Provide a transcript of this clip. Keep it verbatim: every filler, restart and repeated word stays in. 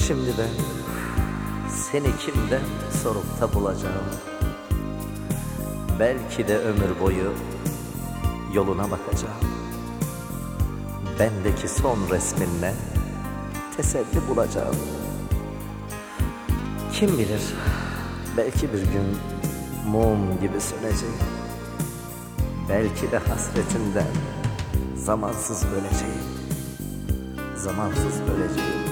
Şimdi ben seni kimden sorup da bulacağım? Belki de ömür boyu yoluna bakacağım. Bendeki son resminle teselli bulacağım. Kim bilir, belki bir gün mum gibi söneceğim. Belki de hasretinden zamansız öleceğim. Zamansız öleceğim.